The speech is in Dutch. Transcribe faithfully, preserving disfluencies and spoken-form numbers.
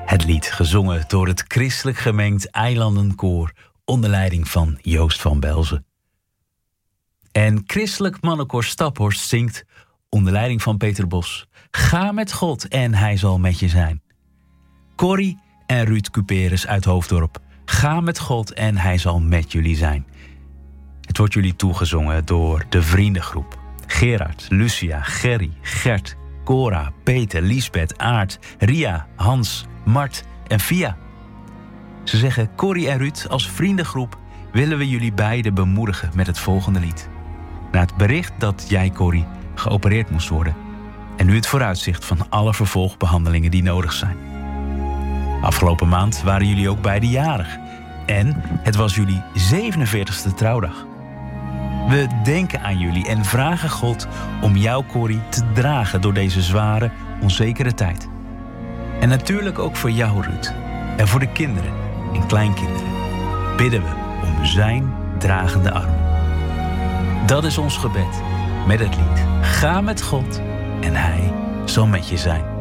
Het lied gezongen door het christelijk gemengd Eilandenkoor onder leiding van Joost van Belzen. En christelijk mannenkoor Staphorst zingt onder leiding van Peter Bos: Ga met God en hij zal met je zijn. Corrie en Ruud Cuperus uit Hoofddorp: Ga met God en hij zal met jullie zijn. Het wordt jullie toegezongen door de vriendengroep: Gerard, Lucia, Gerry, Gert, Cora, Peter, Liesbeth, Aart, Ria, Hans, Mart en Via. Ze zeggen: Corrie en Ruud, als vriendengroep willen we jullie beiden bemoedigen met het volgende lied. Na het bericht dat jij, Corrie, geopereerd moest worden en nu het vooruitzicht van alle vervolgbehandelingen die nodig zijn. Afgelopen maand waren jullie ook beide jarig en het was jullie zevenenveertigste trouwdag. We denken aan jullie en vragen God om jou, Corrie, te dragen door deze zware, onzekere tijd. En natuurlijk ook voor jou, Ruud, en voor de kinderen en kleinkinderen bidden we om zijn dragende arm. Dat is ons gebed met het lied: Ga met God en hij zal met je zijn.